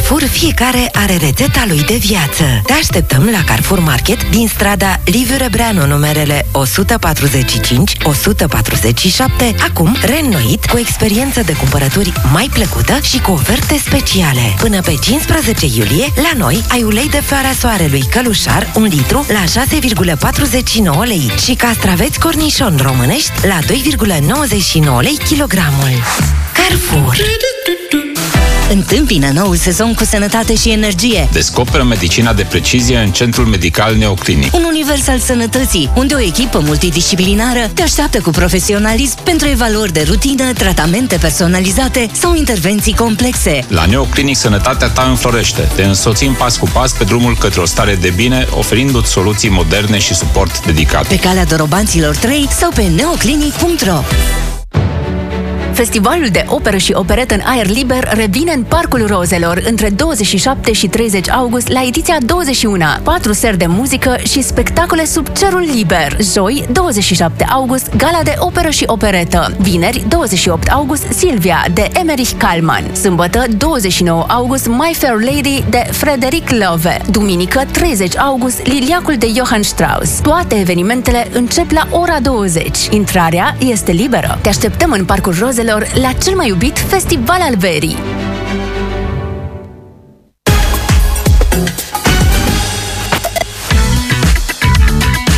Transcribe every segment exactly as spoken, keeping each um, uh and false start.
Carrefour fiecare are rețeta lui de viață. Te așteptăm la Carrefour Market din strada Liviu Rebreanu, numerele o sută patruzeci și cinci - o sută patruzeci și șapte, acum reînnoit cu experiență de cumpărături mai plăcută și cu oferte speciale. Până pe cincisprezece iulie, la noi ai ulei de floarea soarelui Călușar, un litru la șase virgulă patruzeci și nouă lei și castraveți cornișon românești la doi virgulă nouăzeci și nouă lei kilogramul. Carrefour. Întâmpină noul sezon cu sănătate și energie. Descoperă medicina de precizie în Centrul Medical Neoclinic. Un univers al sănătății, unde o echipă multidisciplinară te așteaptă cu profesionalism pentru evaluări de rutină, tratamente personalizate sau intervenții complexe. La Neoclinic, sănătatea ta înflorește. Te însoțim pas cu pas pe drumul către o stare de bine, oferindu-ți soluții moderne și suport dedicat. Pe calea Dorobanților trei sau pe neoclinic punct ro. Festivalul de operă și operetă în aer liber revine în Parcul Rozelor între douăzeci și șapte și treizeci august la ediția douăzeci și unu. Patru seri de muzică și spectacole sub cerul liber. Joi, douăzeci și șapte august, gala de operă și operetă. Vineri, douăzeci și opt august, Silvia de Emmerich Kallmann. Sâmbătă, douăzeci și nouă august, My Fair Lady de Frederic Love. Duminică, treizeci august, Liliacul de Johann Strauss. Toate evenimentele încep la ora douăzeci. Intrarea este liberă. Te așteptăm în Parcul Rozelor la cel mai iubit festival al verii.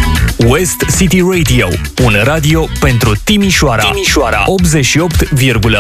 West City Radio, un radio pentru Timișoara, Timișoara optzeci și opt virgulă